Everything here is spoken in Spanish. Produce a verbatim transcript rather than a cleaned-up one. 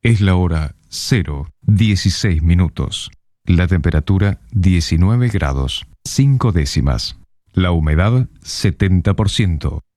Es la hora cero dieciséis minutos. La temperatura diecinueve grados, cinco décimas. La humedad setenta por ciento.